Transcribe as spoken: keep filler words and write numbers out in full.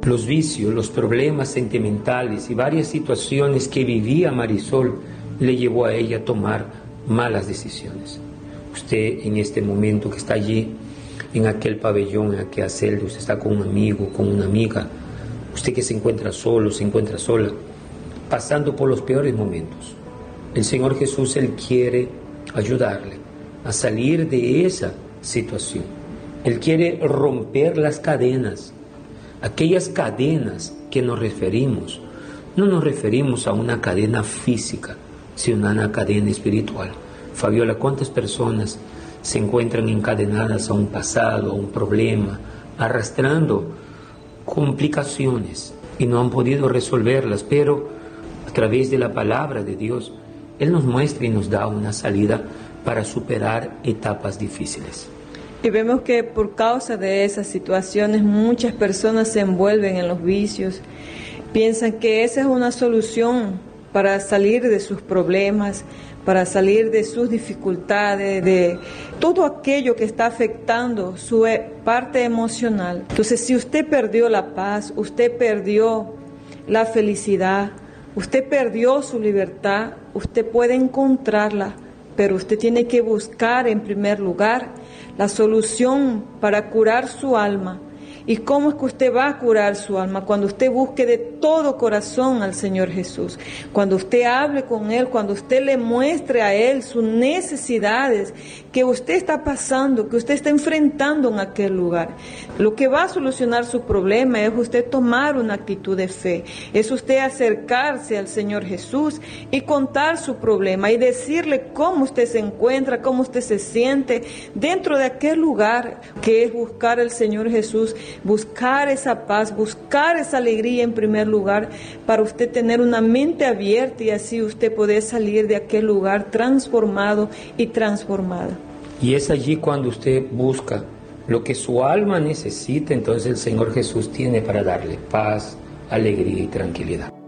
Los vicios, los problemas sentimentales y varias situaciones que vivía Marisol le llevó a ella a tomar malas decisiones. Usted en este momento que está allí, en aquel pabellón, en aquella celda, usted está con un amigo, con una amiga, usted que se encuentra solo, se encuentra sola, pasando por los peores momentos. El Señor Jesús, Él quiere ayudarle a salir de esa situación. Él quiere romper las cadenas, aquellas cadenas que nos referimos. No nos referimos a una cadena física, sino a una cadena espiritual. Fabiola, ¿cuántas personas se encuentran encadenadas a un pasado, a un problema, arrastrando complicaciones y no han podido resolverlas? Pero a través de la palabra de Dios, Él nos muestra y nos da una salida para superar etapas difíciles. Y vemos que por causa de esas situaciones muchas personas se envuelven en los vicios, piensan que esa es una solución para salir de sus problemas, para salir de sus dificultades, de todo aquello que está afectando su parte emocional. Entonces, si usted perdió la paz, usted perdió la felicidad, usted perdió su libertad, usted puede encontrarla, pero usted tiene que buscar en primer lugar la solución para curar su alma. ¿Y cómo es que usted va a curar su alma? Cuando usted busque de todo corazón al Señor Jesús, cuando usted hable con Él, cuando usted le muestre a Él sus necesidades que usted está pasando, que usted está enfrentando en aquel lugar. Lo que va a solucionar su problema es usted tomar una actitud de fe, es usted acercarse al Señor Jesús y contar su problema y decirle cómo usted se encuentra, cómo usted se siente dentro de aquel lugar, que es buscar al Señor Jesús, buscar esa paz, buscar esa alegría en primer lugar, para usted tener una mente abierta y así usted poder salir de aquel lugar transformado y transformada. Y es allí cuando usted busca lo que su alma necesita, entonces el Señor Jesús tiene para darle paz, alegría y tranquilidad.